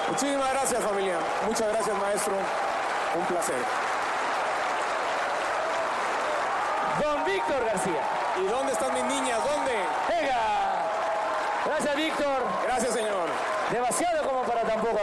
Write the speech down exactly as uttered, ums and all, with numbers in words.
Muchísimas gracias, familia. Muchas gracias, maestro. Un placer. Don Víctor García. ¿Y dónde están mis niñas? ¿Dónde? ¡Venga! Gracias, Víctor. Gracias, señor. Demasiado como para tan poco.